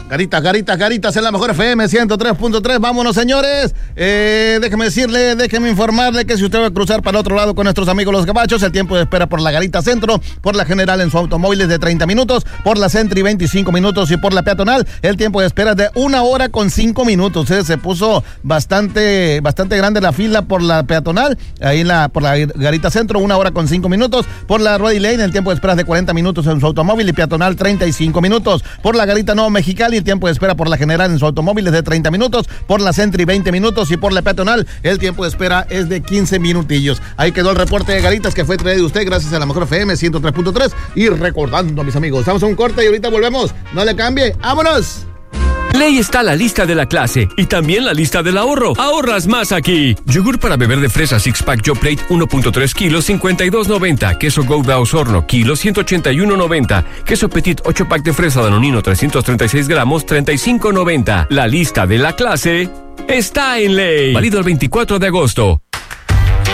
Garitas en la mejor FM 103.3. Vámonos, señores. Déjeme informarle que si usted va a cruzar para el otro lado con nuestros amigos los gabachos, el tiempo de espera por la Garita Centro, por la General en su automóvil es de 30 minutos, por la Sentry 25 minutos y por la Peatonal el tiempo de espera es de 1 hora con 5 minutos. Se puso bastante grande la fila por la Peatonal, por la Garita Centro, 1 hora con 5 minutos, por la Roddy Lane el tiempo de espera es de 40 minutos en su automóvil y Peatonal 35 minutos, por la Garita Nuevo Mexicali el tiempo de espera por la General en su automóvil es de 30 minutos, por la Sentry 20 minutos y por la Peatonal el tiempo de espera es de 15 minutillos. Ahí quedó el reporte de Garitas que fue traído de usted gracias a la mejor FM 103.3 y recordando, mis amigos, estamos a un corte y ahorita volvemos. No le cambie, ¡vámonos! Ley está la lista de la clase y también la lista del ahorro. Ahorras más aquí. Yogur para beber de fresa 6-pack Joe Plate 1.3 kilos, $52.90. Queso Gouda Osorno, kilo, $181.90. Queso Petit 8-pack de fresa Danonino 336 gramos, $35.90. La lista de la clase está en Ley. Válido el 24 de agosto.